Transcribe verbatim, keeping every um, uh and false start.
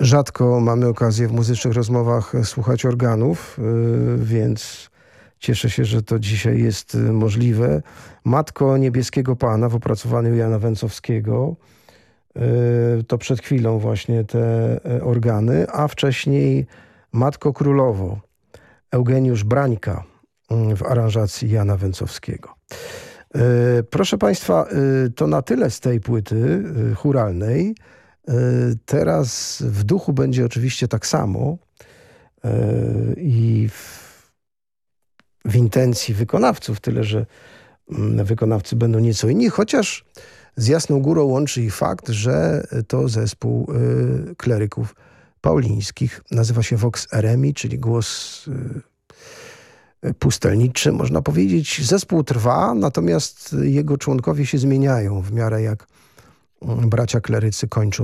Rzadko mamy okazję w muzycznych rozmowach słuchać organów, więc cieszę się, że to dzisiaj jest możliwe. Matko Niebieskiego Pana w opracowaniu Jana Więcowskiego. To przed chwilą właśnie te organy, a wcześniej Matko Królowo, Eugeniusz Brańka w aranżacji Jana Więcowskiego. Proszę Państwa, to na tyle z tej płyty chóralnej. Teraz w duchu będzie oczywiście tak samo i w, w intencji wykonawców, tyle że wykonawcy będą nieco inni, chociaż z Jasną Górą łączy ich fakt, że to zespół kleryków paulińskich. Nazywa się Vox Eremi, czyli głos pustelniczy, można powiedzieć. Zespół trwa, natomiast jego członkowie się zmieniają w miarę jak bracia klerycy kończą